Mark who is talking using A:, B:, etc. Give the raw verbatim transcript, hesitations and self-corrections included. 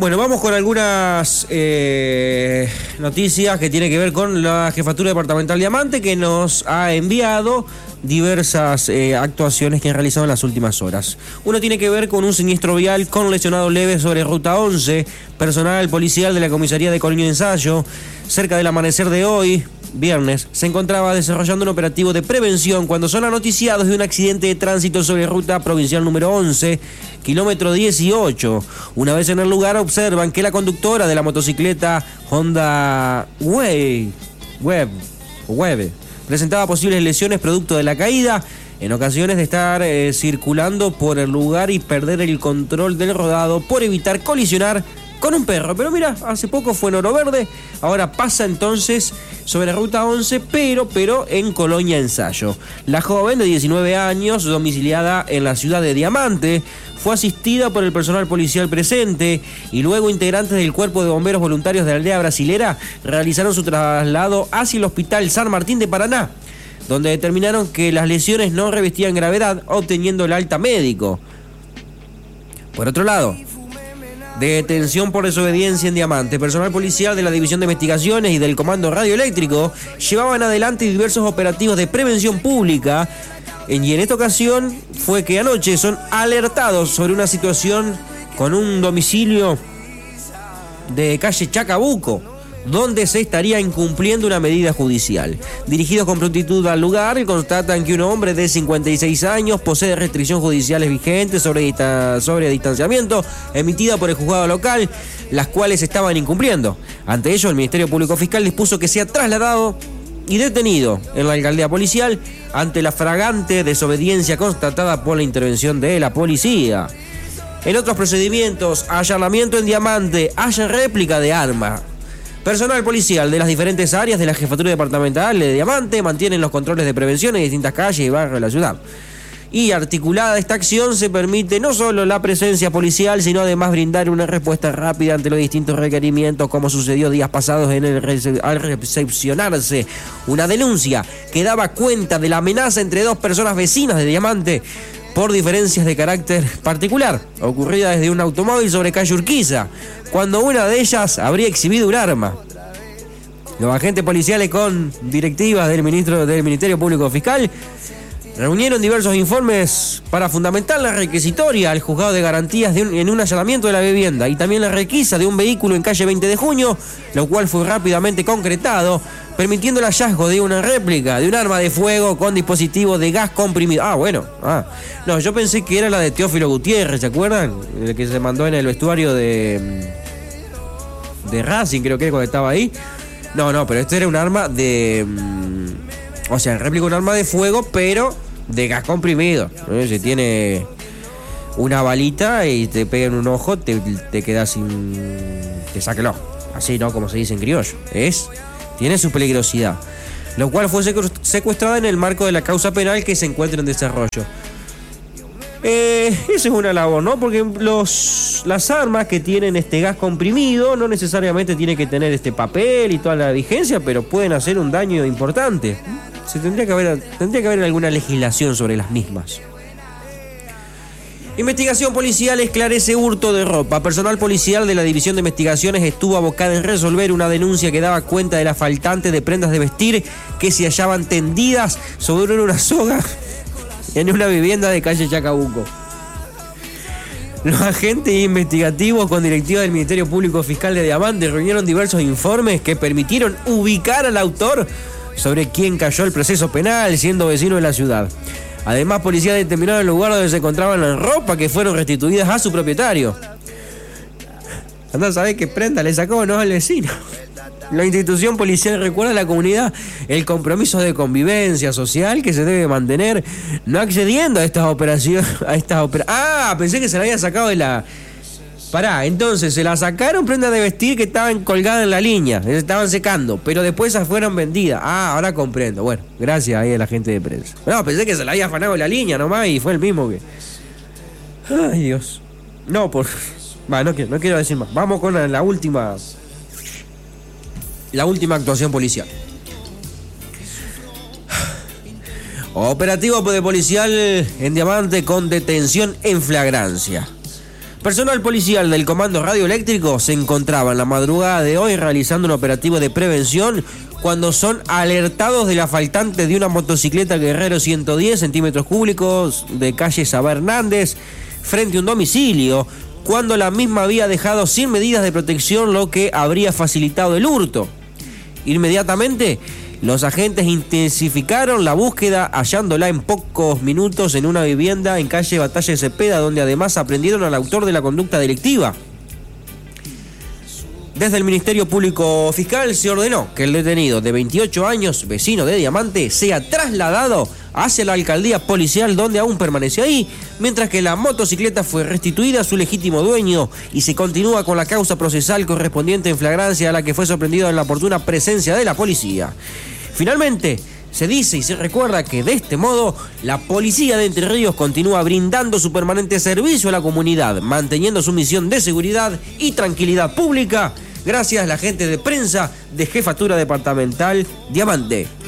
A: Bueno, vamos con algunas eh, noticias que tienen que ver con la Jefatura Departamental Diamante, que nos ha enviado diversas eh, actuaciones que han realizado en las últimas horas. Uno tiene que ver con un siniestro vial con lesionados leves sobre Ruta once. Personal policial de la comisaría de Colonia Ensayo, cerca del amanecer de hoy, viernes, se encontraba desarrollando un operativo de prevención cuando son noticiados de un accidente de tránsito sobre ruta provincial número once, kilómetro dieciocho. Una vez en el lugar observan que la conductora de la motocicleta Honda Wave, Web, Web presentaba posibles lesiones producto de la caída, en ocasiones de estar eh, circulando por el lugar y perder el control del rodado por evitar colisionar con un perro. Pero mira, hace poco fue en Oro Verde, ahora pasa entonces sobre la Ruta once, pero, pero en Colonia Ensayo. La joven de diecinueve años, domiciliada en la ciudad de Diamante, fue asistida por el personal policial presente y luego integrantes del Cuerpo de Bomberos Voluntarios de la Aldea Brasilera realizaron su traslado hacia el Hospital San Martín de Paraná, donde determinaron que las lesiones no revestían gravedad, obteniendo el alta médico. Por otro lado, detención por desobediencia en Diamante. Personal policial de la División de Investigaciones y del Comando Radioeléctrico llevaban adelante diversos operativos de prevención pública, y en esta ocasión fue que anoche son alertados sobre una situación con un domicilio de calle Chacabuco, donde se estaría incumpliendo una medida judicial. Dirigidos con prontitud al lugar, constatan que un hombre de cincuenta y seis años posee restricciones judiciales vigentes sobre, dista- sobre distanciamiento emitida por el juzgado local, las cuales estaban incumpliendo. Ante ello, el Ministerio Público Fiscal dispuso que sea trasladado y detenido en la alcaldía policial ante la flagrante desobediencia constatada por la intervención de la policía. En otros procedimientos, allanamiento en Diamante, hallan réplica de arma. Personal policial de las diferentes áreas de la Jefatura Departamental de Diamante mantienen los controles de prevención en distintas calles y barrios de la ciudad. Y articulada esta acción se permite no solo la presencia policial, sino además brindar una respuesta rápida ante los distintos requerimientos, como sucedió días pasados en el rece- al recepcionarse una denuncia que daba cuenta de la amenaza entre dos personas vecinas de Diamante por diferencias de carácter particular, ocurrida desde un automóvil sobre calle Urquiza, cuando una de ellas habría exhibido un arma. Los agentes policiales, con directivas del ministro del Ministerio Público Fiscal, reunieron diversos informes para fundamentar la requisitoria al juzgado de garantías de un, en un allanamiento de la vivienda, y también la requisa de un vehículo en calle veinte de junio, lo cual fue rápidamente concretado, permitiendo el hallazgo de una réplica de un arma de fuego con dispositivo de gas comprimido. Ah, bueno. Ah. No, yo pensé que era la de Teófilo Gutiérrez, ¿se acuerdan? El que se mandó en el vestuario de de Racing, creo que cuando estaba ahí. No, no, pero esto era un arma de... O sea, réplica de un arma de fuego, pero de gas comprimido. ¿Eh? Si tiene una balita y te pega en un ojo, te, te quedas sin... te saca el ojo. Así, ¿no? Como se dice en criollo. Es... tiene su peligrosidad. Lo cual fue secuestrada en el marco de la causa penal que se encuentra en desarrollo. Eh, esa es una labor, ¿no? Porque los, las armas que tienen este gas comprimido no necesariamente tienen que tener este papel y toda la vigencia, pero pueden hacer un daño importante. Se tendría que haber, tendría que haber alguna legislación sobre las mismas. Investigación policial esclarece hurto de ropa. Personal policial de la División de Investigaciones estuvo abocada en resolver una denuncia que daba cuenta de la faltante de prendas de vestir que se hallaban tendidas sobre una soga en una vivienda de calle Chacabuco. Los agentes investigativos con directiva del Ministerio Público Fiscal de Diamante reunieron diversos informes que permitieron ubicar al autor sobre quien cayó el proceso penal, siendo vecino de la ciudad. Además, policías determinaron el lugar donde se encontraban las ropas que fueron restituidas a su propietario. Andá a saber qué prenda le sacó, no al vecino. La institución policial recuerda a la comunidad el compromiso de convivencia social que se debe mantener, no accediendo a estas operaciones. A estas opera- ah, pensé que se la había sacado de la... Pará, entonces se la sacaron prendas de vestir que estaban colgadas en la línea, se estaban secando, pero después esas fueron vendidas. Ah, ahora comprendo. Bueno, gracias ahí a la gente de prensa. No, pensé que se la había afanado la línea nomás y fue el mismo que... Ay, Dios. No, por... Va, no quiero, no quiero decir más. Vamos con la, la última... La última actuación policial. Operativo de policial en Diamante con detención en flagrancia. Personal policial del Comando Radioeléctrico se encontraba en la madrugada de hoy realizando un operativo de prevención cuando son alertados del asfaltante de una motocicleta Guerrero ciento diez centímetros cúbicos de calle Sabá Hernández frente a un domicilio, cuando la misma había dejado sin medidas de protección, lo que habría facilitado el hurto. Inmediatamente, los agentes intensificaron la búsqueda, hallándola en pocos minutos en una vivienda en calle Batalla de Cepeda, donde además aprendieron al autor de la conducta delictiva. Desde el Ministerio Público Fiscal se ordenó que el detenido de veintiocho años, vecino de Diamante, sea trasladado hacia la alcaldía policial, donde aún permanece ahí, mientras que la motocicleta fue restituida a su legítimo dueño y se continúa con la causa procesal correspondiente en flagrancia, a la que fue sorprendido en la oportuna presencia de la policía. Finalmente, se dice y se recuerda que de este modo la policía de Entre Ríos continúa brindando su permanente servicio a la comunidad, manteniendo su misión de seguridad y tranquilidad pública, gracias a la gente de prensa de Jefatura Departamental Diamante.